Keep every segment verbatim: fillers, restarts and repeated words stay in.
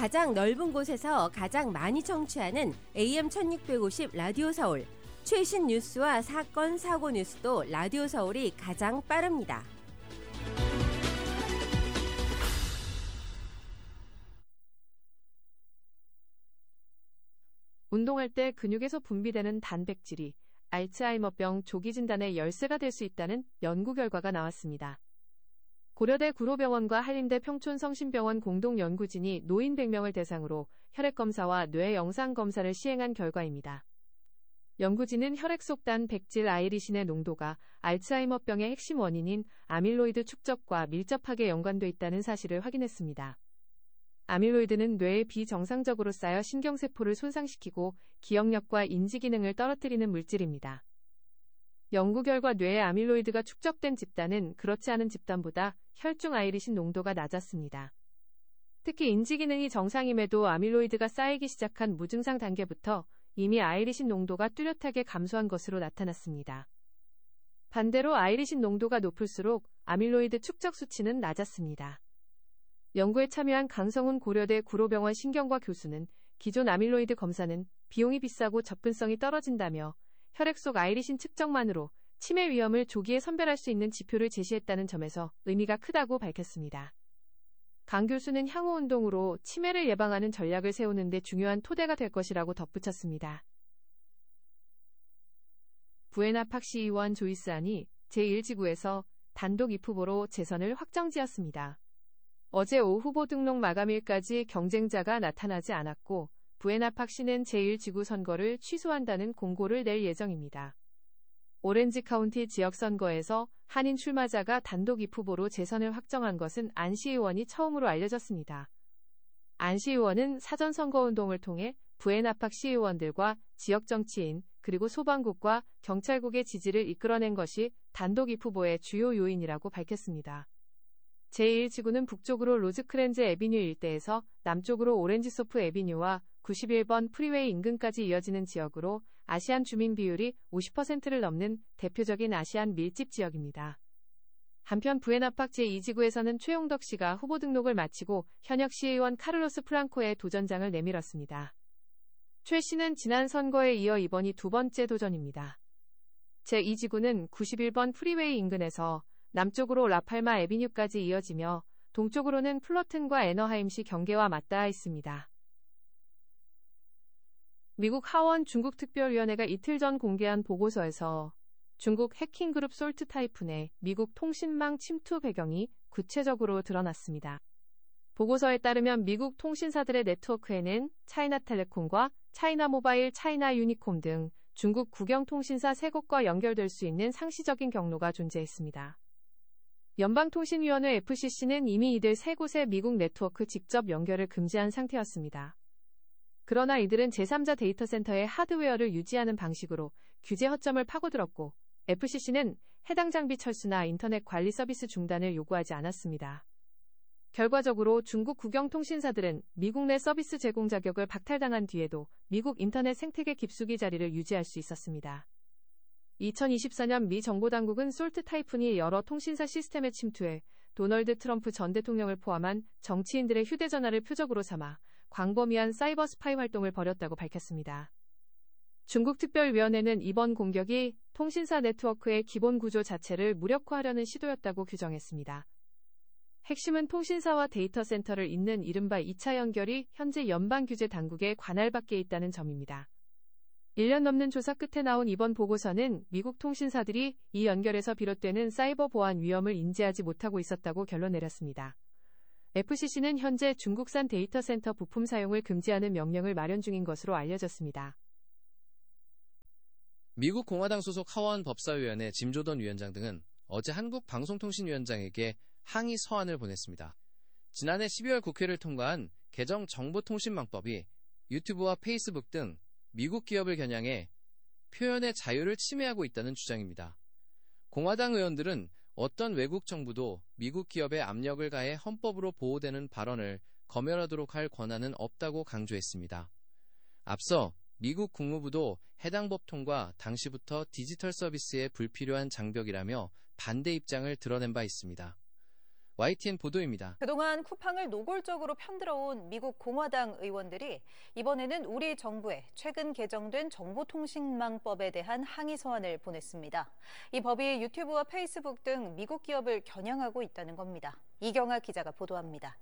가장 넓은 곳에서 가장 많이 청취하는 에이엠 천육백오십 라디오 서울. 최신 뉴스와 사건, 사고 뉴스도 라디오 서울이 가장 빠릅니다. 운동할 때 근육에서 분비되는 단백질이 알츠하이머병 조기 진단의 열쇠가 될 수 있다는 연구 결과가 나왔습니다. 고려대 구로병원과 한림대 평촌성심병원 공동연구진이 노인 백 명을 대상으로 혈액검사와 뇌 영상검사를 시행한 결과입니다. 연구진은 혈액 속 단백질 아이리신의 농도가 알츠하이머병의 핵심 원인인 아밀로이드 축적과 밀접하게 연관돼 있다는 사실을 확인했습니다. 아밀로이드는 뇌에 비정상적으로 쌓여 신경세포를 손상시키고 기억력과 인지기능을 떨어뜨리는 물질입니다. 연구 결과 뇌에 아밀로이드가 축적된 집단은 그렇지 않은 집단보다 혈중 아이리신 농도가 낮았습니다. 특히 인지기능이 정상임에도 아밀로이드가 쌓이기 시작한 무증상 단계부터 이미 아이리신 농도가 뚜렷하게 감소한 것으로 나타났습니다. 반대로 아이리신 농도가 높을수록 아밀로이드 축적 수치는 낮았습니다. 연구에 참여한 강성훈 고려대 구로병원 신경과 교수는 기존 아밀로이드 검사는 비용이 비싸고 접근성이 떨어진다며 혈액 속 아이리신 측정만으로 치매 위험을 조기에 선별할 수 있는 지표를 제시했다는 점에서 의미가 크다고 밝혔습니다. 강 교수는 향후 운동으로 치매를 예방하는 전략을 세우는 데 중요한 토대가 될 것이라고 덧붙였습니다. 부에나팍 시의원 조이스 안이 제일 지구에서 단독 이 후보로 재선을 확정지었습니다. 어제 오후 후보 등록 마감일까지 경쟁자가 나타나지 않았고 부에나팍 시는 제일 지구 선거를 취소한다는 공고를 낼 예정입니다. 오렌지 카운티 지역선거에서 한인 출마자가 단독 이 후보로 재선을 확정한 것은 안 시의원이 처음으로 알려졌습니다. 안 시의원은 사전선거운동을 통해 부에나팍 시의원들과 지역 정치인 그리고 소방국과 경찰국의 지지를 이끌어낸 것이 단독 이 후보의 주요 요인이라고 밝혔습니다. 제일 지구는 북쪽으로 로즈크렌즈 애비뉴 일대에서 남쪽으로 오렌지소프 애비뉴와 구십일 번 프리웨이 인근까지 이어지는 지역으로 아시안 주민 비율이 오십 퍼센트를 넘는 대표적인 아시안 밀집 지역입니다. 한편 부에나팍 제이 지구에서는 최용덕 씨가 후보 등록을 마치고 현역 시의원 카를로스 프랑코의 도전장을 내밀었습니다. 최 씨는 지난 선거에 이어 이번이 두 번째 도전입니다. 제이 지구는 구십일 번 프리웨이 인근에서 남쪽으로 라팔마 애비뉴까지 이어지며 동쪽으로는 플러튼과 애너하임시 경계와 맞닿아 있습니다. 미국 하원 중국특별위원회가 이틀 전 공개한 보고서에서 중국 해킹그룹 솔트 타이푼의 미국 통신망 침투 배경이 구체적으로 드러났습니다. 보고서에 따르면 미국 통신사들의 네트워크에는 차이나텔레콤과 차이나모바일, 차이나유니콤 등 중국 국영통신사 세 곳과 연결될 수 있는 상시적인 경로가 존재했습니다. 연방통신위원회 에프씨씨는 이미 이들 세 곳의 미국 네트워크 직접 연결을 금지한 상태였습니다. 그러나 이들은 제삼자 데이터 센터의 하드웨어를 유지하는 방식으로 규제 허점을 파고들었고 에프씨씨는 해당 장비 철수나 인터넷 관리 서비스 중단을 요구하지 않았습니다. 결과적으로 중국 국영통신사들은 미국 내 서비스 제공 자격을 박탈당한 뒤에도 미국 인터넷 생태계 깊숙이 자리를 유지할 수 있었습니다. 이천이십사 년 미 정보당국은 솔트 타이푼이 여러 통신사 시스템에 침투해 도널드 트럼프 전 대통령을 포함한 정치인들의 휴대전화를 표적으로 삼아 광범위한 사이버 스파이 활동을 벌였다고 밝혔습니다. 중국특별위원회는 이번 공격이 통신사 네트워크의 기본 구조 자체를 무력화하려는 시도였다고 규정했습니다. 핵심은 통신사와 데이터 센터를 잇는 이른바 이 차 연결이 현재 연방규제 당국의 관할 밖에 있다는 점입니다. 일 년 넘는 조사 끝에 나온 이번 보고서는 미국 통신사들이 이 연결에서 비롯되는 사이버 보안 위험을 인지하지 못하고 있었다고 결론 내렸습니다. 에프씨씨는 현재 중국산 데이터 센터 부품 사용을 금지하는 명령을 마련 중인 것으로 알려졌습니다. 미국 공화당 소속 하원 법사위원회 짐 조던 위원장 등은 어제 한국방송통신위원장에게 항의 서한을 보냈습니다. 지난해 십이월 국회를 통과한 개정 정보통신망법이 유튜브와 페이스북 등 미국 기업을 겨냥해 표현의 자유를 침해하고 있다는 주장입니다. 공화당 의원들은 어떤 외국 정부도 미국 기업에 압력을 가해 헌법으로 보호되는 발언을 검열하도록 할 권한은 없다고 강조했습니다. 앞서 미국 국무부도 해당 법 통과 당시부터 디지털 서비스에 불필요한 장벽이라며 반대 입장을 드러낸 바 있습니다. 와이티엔 보도입니다. 그동안 쿠팡을 노골적으로 편들어온 미국 공화당 의원들이 이번에는 우리 정부에 최근 개정된 정보통신망법에 대한 항의 서한을 보냈습니다. 이 법이 유튜브와 페이스북 등 미국 기업을 겨냥하고 있다는 겁니다. 이경아 기자가 보도합니다.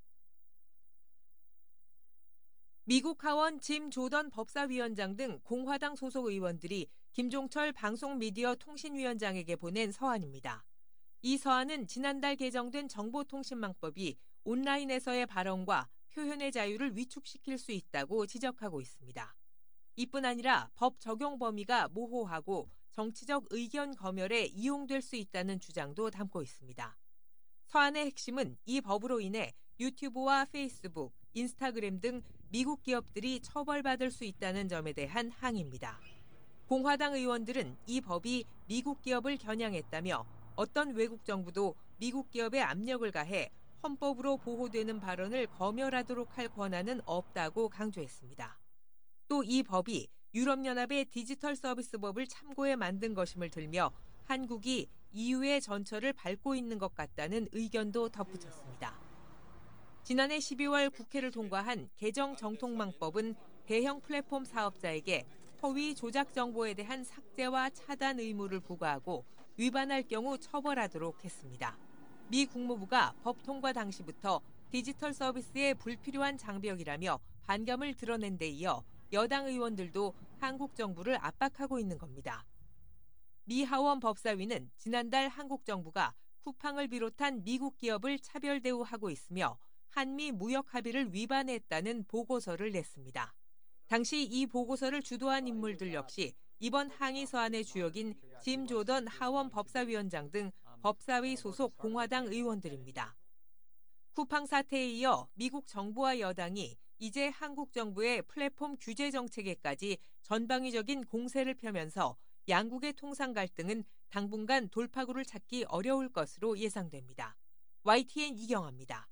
미국 하원 짐 조던 법사위원장 등 공화당 소속 의원들이 김종철 방송미디어통신위원장에게 보낸 서한입니다. 이 서한은 지난달 개정된 정보통신망법이 온라인에서의 발언과 표현의 자유를 위축시킬 수 있다고 지적하고 있습니다. 이뿐 아니라 법 적용 범위가 모호하고 정치적 의견 검열에 이용될 수 있다는 주장도 담고 있습니다. 서한의 핵심은 이 법으로 인해 유튜브와 페이스북, 인스타그램 등 미국 기업들이 처벌받을 수 있다는 점에 대한 항의입니다. 공화당 의원들은 이 법이 미국 기업을 겨냥했다며 어떤 외국 정부도 미국 기업에 압력을 가해 헌법으로 보호되는 발언을 검열하도록 할 권한은 없다고 강조했습니다. 또 이 법이 유럽연합의 디지털 서비스법을 참고해 만든 것임을 들며 한국이 이유의 전철을 밟고 있는 것 같다는 의견도 덧붙였습니다. 지난해 십이월 국회를 통과한 개정 정통망법은 대형 플랫폼 사업자에게 허위 조작 정보에 대한 삭제와 차단 의무를 부과하고 위반할 경우 처벌하도록 했습니다. 미 국무부가 법 통과 당시부터 디지털 서비스의 불필요한 장벽이라며 반감을 드러낸 데 이어 여당 의원들도 한국 정부를 압박하고 있는 겁니다. 미 하원 법사위는 지난달 한국 정부가 쿠팡을 비롯한 미국 기업을 차별 대우하고 있으며 한미 무역 합의를 위반했다는 보고서를 냈습니다. 당시 이 보고서를 주도한 인물들 역시 이번 항의 서한의 주역인 짐 조던 하원 법사위원장 등 법사위 소속 공화당 의원들입니다. 쿠팡 사태에 이어 미국 정부와 여당이 이제 한국 정부의 플랫폼 규제 정책에까지 전방위적인 공세를 펴면서 양국의 통상 갈등은 당분간 돌파구를 찾기 어려울 것으로 예상됩니다. 와이티엔 이경아입니다.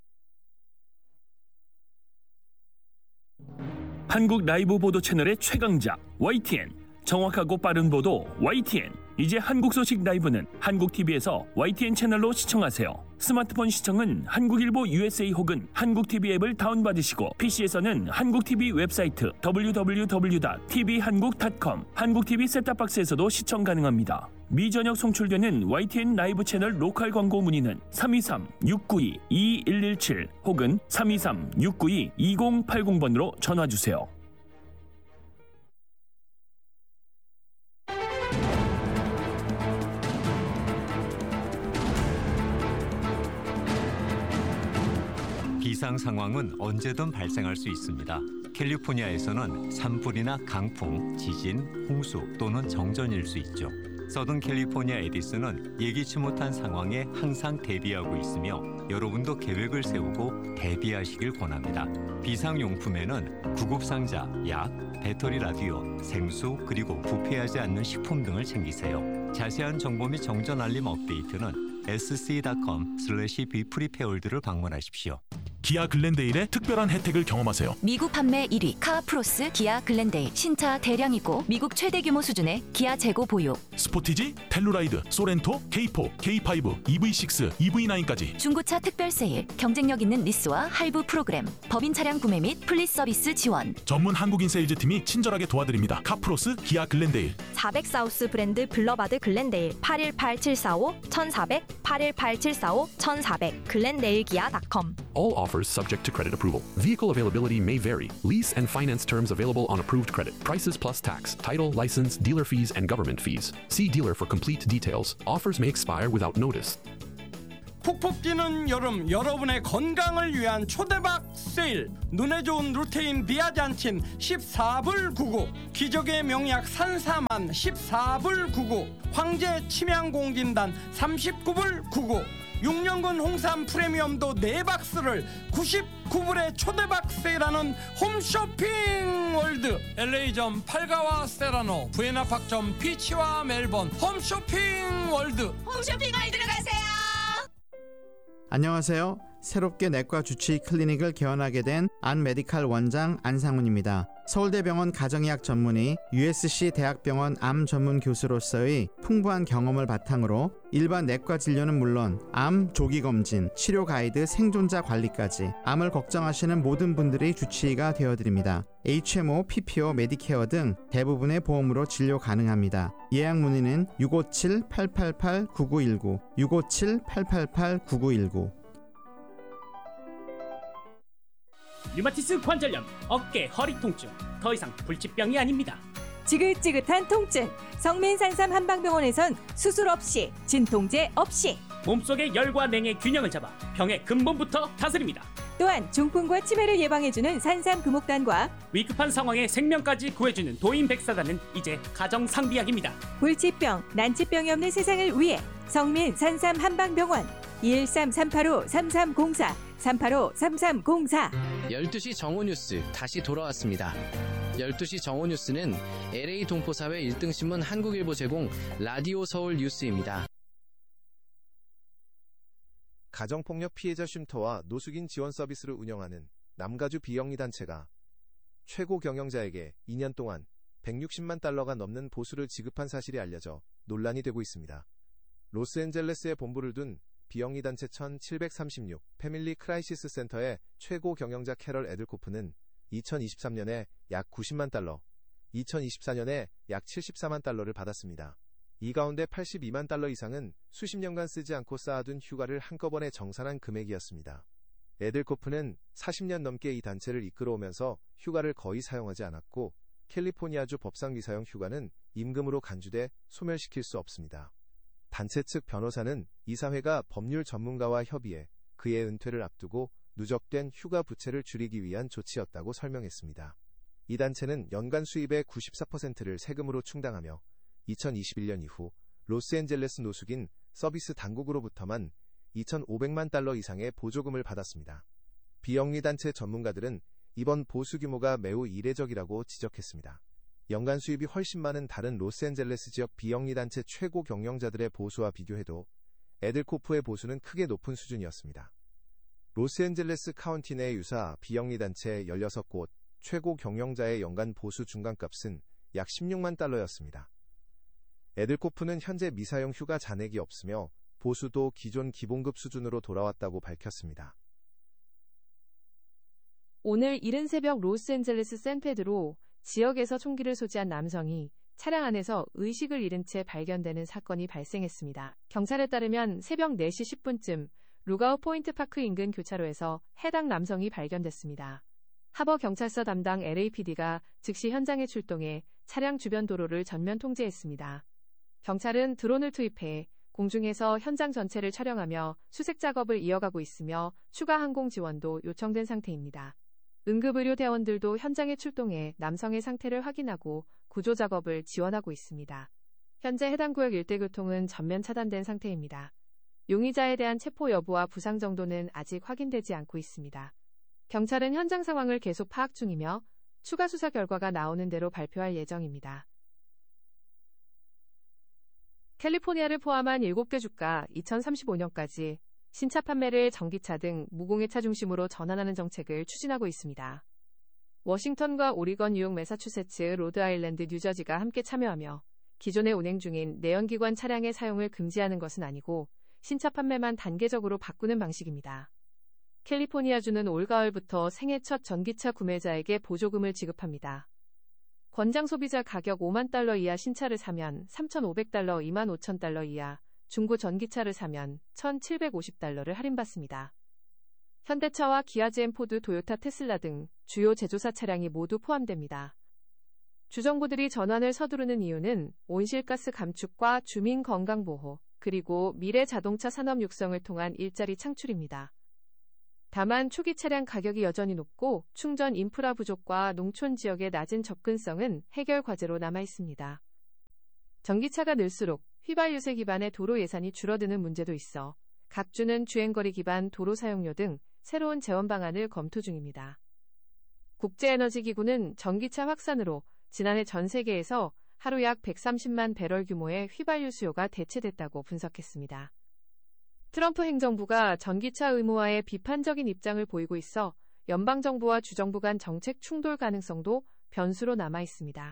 한국 라이브 보도 채널의 최강자 와이티엔, 정확하고 빠른 보도 와이티엔. 이제 한국 소식 라이브는 한국티비에서 와이티엔 채널로 시청하세요. 스마트폰 시청은 한국일보 유에스에이 혹은 한국티비 앱을 다운받으시고 피시에서는 한국티비 웹사이트 더블유 더블유 더블유 닷 티비한국 닷 컴, 한국티비 셋탑박스에서도 시청 가능합니다. 미전역 송출되는 와이티엔 라이브 채널 로컬 광고 문의는 삼이삼 육구이 이일일칠 혹은 삼이삼 육구이 이공팔공 번으로 전화주세요. 비상 상황은 언제든 발생할 수 있습니다. 캘리포니아에서는 산불이나 강풍, 지진, 홍수 또는 정전일 수 있죠. 서든 캘리포니아 에디슨은 예기치 못한 상황에 항상 대비하고 있으며 여러분도 계획을 세우고 대비하시길 권합니다. 비상용품에는 구급상자, 약, 배터리 라디오, 생수, 그리고 부패하지 않는 식품 등을 챙기세요. 자세한 정보 및 정전 알림 업데이트는 에스씨 닷 컴 슬래시 비프리페어드를 방문하십시오. 기아 글렌데일의 특별한 혜택을 경험하세요. 미국 판매 일 위 카프로스 기아 글렌데일. 신차 대량이고 미국 최대 규모 수준의 기아 재고 보유. 스포티지, 텔루라이드, 소렌토, 케이포, 케이파이브, 이브이 식스, 이브이 나인까지. 중고차 특별 세일, 경쟁력 있는 리스와 할부 프로그램, 법인 차량 구매 및 플리스 서비스 지원. 전문 한국인 세일즈팀이 친절하게 도와드립니다. 카프로스 기아 글렌데일. 사백 사우스 브랜드 블러바드 글렌데일. 팔일팔 칠사오 천사백, 팔일팔 칠사오 천사백, 글렌데일 기아 닷 컴. All offers subject to credit approval. Vehicle availability may vary. Lease and finance terms available on approved credit. Prices plus tax, title, license, dealer fees, and government fees. See dealer for complete details. Offers may expire without notice. 푹푹 뛰는 여름, 여러분의 건강을 위한 초대박 세일. 눈에 좋은 루테인 비아잔틴 십사 불 구십구, 기적의 명약 산사만 십사 불 구십구, 황제 침향공진단 삼십구 불 구십구, 육 년근 홍삼 프리미엄도 네 박스를 구십구 불에 초대박 세일하는 홈쇼핑 월드. 엘에이점 팔가와 세라노, 부에나팍점 피치와 멜번. 홈쇼핑 월드. 홈쇼핑 월드로 가세요. 안녕하세요. 새롭게 내과 주치의 클리닉을 개원하게 된 안메디칼 원장 안상훈입니다. 서울대병원 가정의학 전문의, 유에스씨 대학병원 암 전문 교수로서의 풍부한 경험을 바탕으로 일반 내과 진료는 물론 암 조기 검진, 치료 가이드, 생존자 관리까지 암을 걱정하시는 모든 분들의 주치의가 되어드립니다. 에이치엠오, 피피오, 메디케어 등 대부분의 보험으로 진료 가능합니다. 예약 문의는 육오칠 팔팔팔 구구일구, 육오칠 팔팔팔 구구일구. 류마티스 관절염, 어깨, 허리 통증, 더 이상 불치병이 아닙니다. 지긋지긋한 통증, 성민산삼 한방병원에선 수술 없이, 진통제 없이 몸속의 열과 냉의 균형을 잡아 병의 근본부터 다스립니다. 또한 중풍과 치매를 예방해주는 산삼 금옥단과 위급한 상황에 생명까지 구해주는 도인백사단은 이제 가정상비약입니다. 불치병, 난치병이 없는 세상을 위해 성민산삼 한방병원 이일삼 삼팔오 삼삼공사 삼팔오 삼삼공사. 열두 시 정오뉴스 다시 돌아왔습니다. 열두 시 정오뉴스는 엘에이 동포사회 일 등 신문 한국일보 제공 라디오 서울 뉴스입니다. 가정폭력 피해자 쉼터와 노숙인 지원 서비스를 운영하는 남가주 비영리 단체가 최고 경영자에게 이 년 동안 백육십만 달러가 넘는 보수를 지급한 사실이 알려져 논란이 되고 있습니다. 로스앤젤레스에 본부를 둔 비영리 단체 천칠백삼십육 패밀리 크라이시스 센터의 최고 경영자 캐럴 에들코프는 이천이십삼 년에 약 구십만 달러, 이천이십사 년에 약 칠십사만 달러를 받았습니다. 이 가운데 팔십이만 달러 이상은 수십 년간 쓰지 않고 쌓아둔 휴가를 한꺼번에 정산한 금액이었습니다. 에들코프는 사십 년 넘게 이 단체를 이끌어오면서 휴가를 거의 사용하지 않았고 캘리포니아주 법상 미사용 휴가는 임금으로 간주돼 소멸시킬 수 없습니다. 단체 측 변호사는 이사회가 법률 전문가와 협의해 그의 은퇴를 앞두고 누적된 휴가 부채를 줄이기 위한 조치였다고 설명했습니다. 이 단체는 연간 수입의 구십사 퍼센트를 세금으로 충당하며 이천이십일 년 이후 로스앤젤레스 노숙인 서비스 당국으로부터만 이천오백만 달러 이상의 보조금을 받았습니다. 비영리 단체 전문가들은 이번 보수 규모가 매우 이례적이라고 지적했습니다. 연간 수입이 훨씬 많은 다른 로스앤젤레스 지역 비영리 단체 최고 경영자들의 보수와 비교해도 에들코프의 보수는 크게 높은 수준이었습니다. 로스앤젤레스 카운티 내 유사 비영리 단체 열여섯 곳 최고 경영자의 연간 보수 중간값은 약 십육만 달러였습니다. 에들코프는 현재 미사용 휴가 잔액이 없으며 보수도 기존 기본급 수준으로 돌아왔다고 밝혔습니다. 오늘 이른 새벽 로스앤젤레스 샌페드로 지역에서 총기를 소지한 남성이 차량 안에서 의식을 잃은 채 발견되는 사건이 발생했습니다. 경찰에 따르면 새벽 네 시 십 분쯤 루가우 포인트 파크 인근 교차로에서 해당 남성이 발견됐습니다. 하버 경찰서 담당 엘에이피디가 즉시 현장에 출동해 차량 주변 도로를 전면 통제했습니다. 경찰은 드론을 투입해 공중에서 현장 전체를 촬영하며 수색 작업을 이어가고 있으며 추가 항공 지원도 요청된 상태입니다. 응급의료 대원들도 현장에 출동해 남성의 상태를 확인하고 구조 작업을 지원하고 있습니다. 현재 해당 구역 일대 교통은 전면 차단된 상태입니다. 용의자에 대한 체포 여부와 부상 정도는 아직 확인되지 않고 있습니다. 경찰은 현장 상황을 계속 파악 중이며 추가 수사 결과가 나오는 대로 발표할 예정입니다. 캘리포니아를 포함한 일곱 개 주가 이천삼십오 년까지 신차 판매를 전기차 등 무공해차 중심으로 전환하는 정책을 추진하고 있습니다. 워싱턴과 오리건, 뉴욕, 매사추세츠, 로드아일랜드, 뉴저지가 함께 참여하며 기존에 운행 중인 내연기관 차량의 사용을 금지하는 것은 아니고 신차 판매만 단계적으로 바꾸는 방식입니다. 캘리포니아주는 올가을부터 생애 첫 전기차 구매자에게 보조금을 지급합니다. 권장 소비자 가격 오만 달러 이하 신차를 사면 삼천오백 달러, 이만 오천 달러 이하, 중고 전기차를 사면 천칠백오십 달러를 할인받습니다. 현대차와 기아, 지엠, 포드, 토요타, 테슬라 등 주요 제조사 차량이 모두 포함됩니다. 주정부들이 전환을 서두르는 이유는 온실가스 감축과 주민 건강 보호, 그리고 미래 자동차 산업 육성을 통한 일자리 창출입니다. 다만 초기 차량 가격이 여전히 높고 충전 인프라 부족과 농촌 지역의 낮은 접근성은 해결 과제로 남아 있습니다. 전기차가 늘수록 휘발유세 기반의 도로 예산이 줄어드는 문제도 있어 각 주는 주행거리 기반 도로 사용료 등 새로운 재원 방안을 검토 중입니다. 국제에너지기구는 전기차 확산으로 지난해 전 세계에서 하루 약 백삼십만 배럴 규모의 휘발유 수요가 대체됐다고 분석했습니다. 트럼프 행정부가 전기차 의무화에 비판적인 입장을 보이고 있어 연방정부와 주정부 간 정책 충돌 가능성도 변수로 남아 있습니다.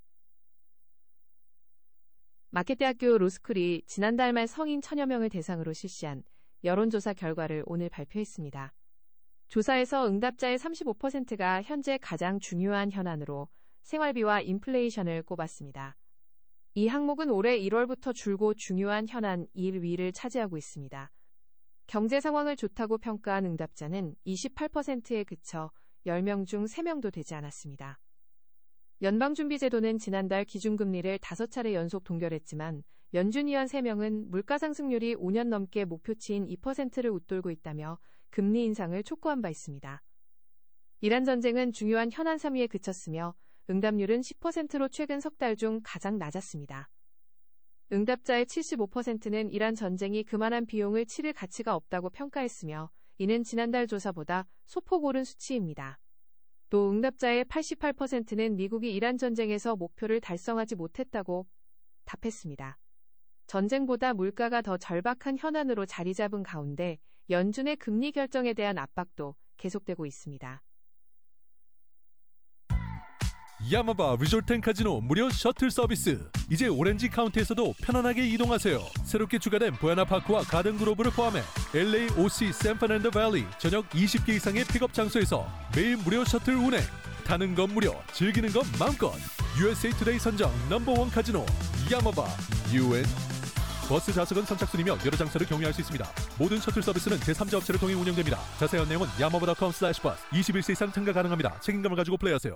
마켓대학교 로스쿨이 지난달 말 성인 천여 명을 대상으로 실시한 여론조사 결과를 오늘 발표했습니다. 조사에서 응답자의 삼십오 퍼센트가 현재 가장 중요한 현안으로 생활비와 인플레이션을 꼽았습니다. 이 항목은 올해 일월부터 줄곧 중요한 현안 일 위를 차지하고 있습니다. 경제 상황을 좋다고 평가한 응답자는 이십팔 퍼센트에 그쳐 열 명 중 세 명도 되지 않았습니다. 연방준비제도는 지난달 기준금리를 다섯 차례 연속 동결했지만 연준위원 세 명은 물가상승률이 오 년 넘게 목표치인 이 퍼센트를 웃돌고 있다며 금리 인상을 촉구한 바 있습니다. 이란 전쟁은 중요한 현안 삼 위에 그쳤으며 응답률은 십 퍼센트로 최근 석 달 중 가장 낮았습니다. 응답자의 칠십오 퍼센트는 이란 전쟁이 그만한 비용을 치를 가치가 없다고 평가했으며 이는 지난달 조사보다 소폭 오른 수치입니다. 또 응답자의 팔십팔 퍼센트는 미국이 이란 전쟁에서 목표를 달성하지 못했다고 답했습니다. 전쟁보다 물가가 더 절박한 현안으로 자리 잡은 가운데 연준의 금리 결정에 대한 압박도 계속되고 있습니다. 야마바 리조트 앤 카지노 무료 셔틀 서비스. 이제 오렌지 카운티에서도 편안하게 이동하세요. 새롭게 추가된 보야나 파크와 가든 그로브를 포함해 엘에이, 오씨, 샌프란시스코 밸리 전역 이십 개 이상의 픽업 장소에서 매일 무료 셔틀 운행. 타는 건 무료, 즐기는 건 마음껏. 유에스에이 투데이 선정 넘버원 카지노 야마바 유엔. 버스 좌석은 선착순이며 여러 장소를 경유할 수 있습니다. 모든 셔틀 서비스는 제삼자 업체를 통해 운영됩니다. 자세한 내용은 야마바 닷컴 슬래시 버스. 이십일 세 이상 참가 가능합니다. 책임감을 가지고 플레이하세요.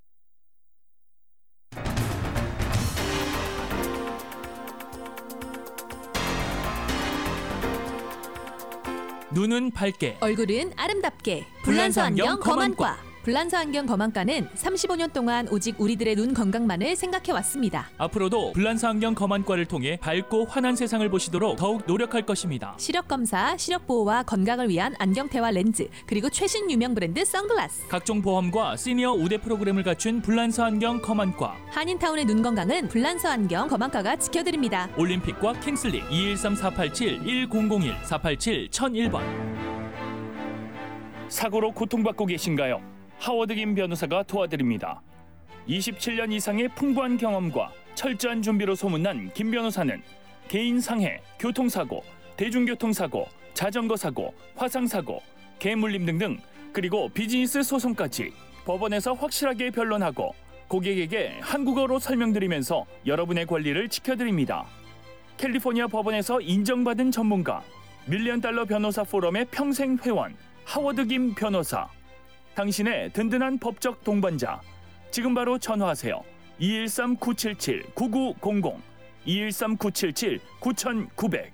눈은 밝게, 얼굴은 아름답게. 불란서 안경 검안과. 불란서 안경 검안과는 삼십오 년 동안 오직 우리들의 눈 건강만을 생각해왔습니다. 앞으로도 불란서 안경 검안과를 통해 밝고 환한 세상을 보시도록 더욱 노력할 것입니다. 시력검사, 시력보호와 건강을 위한 안경테와 렌즈, 그리고 최신 유명 브랜드 선글라스. 각종 보험과 시니어 우대 프로그램을 갖춘 불란서 안경 검안과. 한인타운의 눈 건강은 불란서 안경 검안과가 지켜드립니다. 올림픽과 킹슬리 이일삼 사팔칠 일공공일 사팔칠 천일 번. 사고로 고통받고 계신가요? 하워드 김 변호사가 도와드립니다. 이십칠 년 이상의 풍부한 경험과 철저한 준비로 소문난 김 변호사는 개인 상해, 교통사고, 대중교통사고, 자전거사고, 화상사고, 개물림 등등, 그리고 비즈니스 소송까지 법원에서 확실하게 변론하고 고객에게 한국어로 설명드리면서 여러분의 권리를 지켜드립니다. 캘리포니아 법원에서 인정받은 전문가, 밀리언 달러 변호사 포럼의 평생 회원, 하워드 김 변호사. 당신의 든든한 법적 동반자. 지금 바로 전화하세요. 이일삼 구칠칠 구구공공 이일삼 구칠칠 구구공공.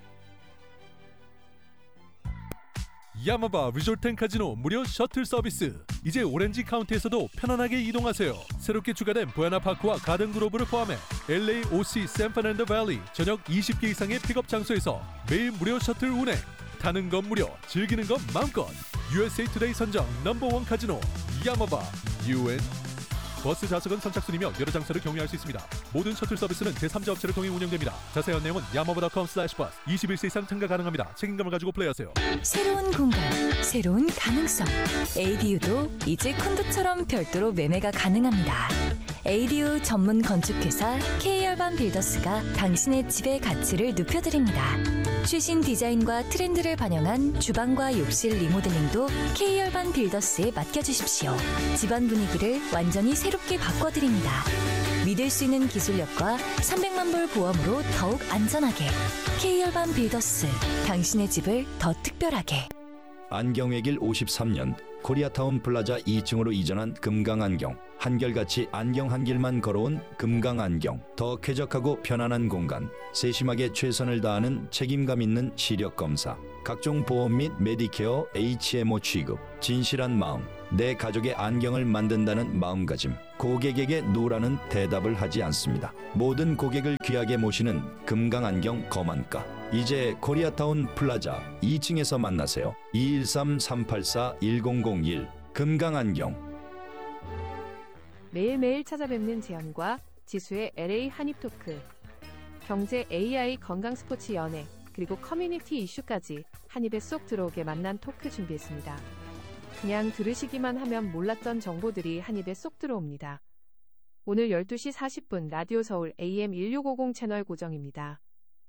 야마바 리조트 앤 카지노 무료 셔틀 서비스. 이제 오렌지 카운티에서도 편안하게 이동하세요. 새롭게 추가된 보야나 파크와 가든 그로브를 포함해 엘에이, 오씨, 샌프란시스코 밸리 전역 이십 개 이상의 픽업 장소에서 매일 무료 셔틀 운행. 타는 건 무료, 즐기는 건 마음껏. 유에스에이 투데이 선정 넘버원 카지노 야마바 유엔. 버스 좌석은 선착순이며 여러 장소를 경유할 수 있습니다. 모든 셔틀 서비스는 제삼자 업체를 통해 운영됩니다. 자세한 내용은 야마바 닷컴 슬래시 버스. 이십일 세 이상 참가 가능합니다. 책임감을 가지고 플레이하세요. 새로운 공간, 새로운 가능성. 에이디유도 이제 콘도처럼 별도로 매매가 가능합니다. 에이디유 전문 건축회사 K열반 빌더스가 당신의 집의 가치를 높여드립니다. 최신 디자인과 트렌드를 반영한 주방과 욕실 리모델링도 K열반 빌더스에 맡겨주십시오. 집안 분위기를 완전히 새롭게 바꿔드립니다. 믿을 수 있는 기술력과 삼백만 불 보험으로 더욱 안전하게. K열반 빌더스, 당신의 집을 더 특별하게. 안경외길 오십삼 년 코리아타운 플라자 이 층으로 이전한 금강안경. 한결같이 안경 한 길만 걸어온 금강안경. 더 쾌적하고 편안한 공간. 세심하게 최선을 다하는 책임감 있는 시력검사. 각종 보험 및 메디케어 에이치엠오 취급. 진실한 마음. 내 가족의 안경을 만든다는 마음가짐. 고객에게 노라는 대답을 하지 않습니다. 모든 고객을 귀하게 모시는 금강안경 검안과. 이제 코리아타운 플라자 이 층에서 만나세요. 이일삼 삼팔사 일공공일 금강안경. 매일매일 찾아뵙는 재현과 지수의 엘에이 한입토크. 경제 에이아이 건강 스포츠 연예, 그리고 커뮤니티 이슈까지 한 입에 쏙 들어오게 만난 토크 준비했습니다. 그냥 들으시기만 하면 몰랐던 정보들이 한 입에 쏙 들어옵니다. 오늘 열두 시 사십 분 라디오 서울 에이엠 일육오공 채널 고정입니다.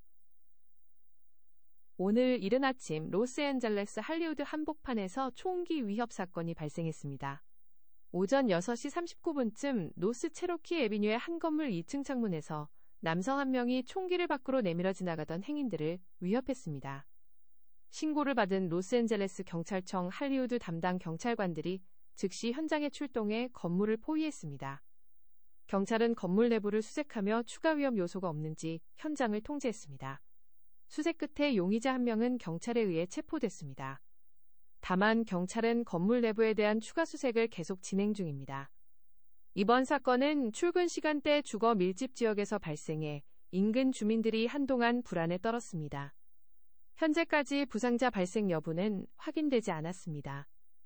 오늘 이른 아침 로스앤젤레스 할리우드 한복판에서 총기 위협 사건이 발생했습니다. 오전 여섯 시 삼십구 분쯤 노스 체로키 애비뉴의 한 건물 이 층 창문에서 남성 한 명이 총기를 밖으로 내밀어 지나가던 행인들을 위협했습니다. 신고를 받은 로스앤젤레스 경찰청 할리우드 담당 경찰관들이 즉시 현장에 출동해 건물을 포위했습니다. 경찰은 건물 내부를 수색하며 추가 위험 요소가 없는지 현장을 통제했습니다. 수색 끝에 용의자 한 명은 경찰에 의해 체포됐습니다. 다만 경찰은 건물 내부에 대한 추가 수색을 계속 진행 중입니다. 이번 사건은 출근 시간대 주거 밀집 지역에서 발생해 인근 주민들이 한동안 불안에 떨었습니다. 현재까지 부상자 발생 여부는 확인되지 않았습니다.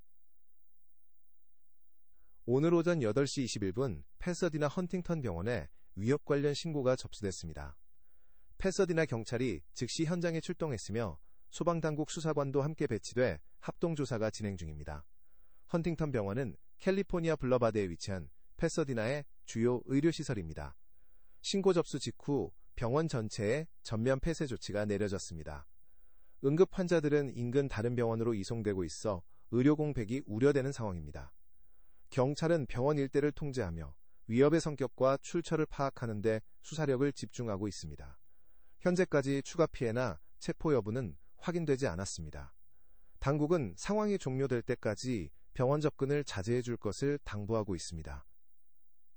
오늘 오전 여덟 시 이십일 분 패서디나 헌팅턴 병원에 위협 관련 신고가 접수됐습니다. 패서디나 경찰이 즉시 현장에 출동했으며 소방당국 수사관도 함께 배치돼 합동조사가 진행 중입니다. 헌팅턴 병원은 캘리포니아 블러바드에 위치한 패서디나의 주요 의료시설입니다. 신고 접수 직후 병원 전체에 전면 폐쇄 조치가 내려졌습니다. 응급 환자들은 인근 다른 병원으로 이송되고 있어 의료 공백이 우려되는 상황입니다. 경찰은 병원 일대를 통제하며 위협의 성격과 출처를 파악하는 데 수사력을 집중하고 있습니다. 현재까지 추가 피해나 체포 여부는 확인되지 않았습니다. 당국은 상황이 종료될 때까지 병원 접근을 자제해 줄 것을 당부하고 있습니다.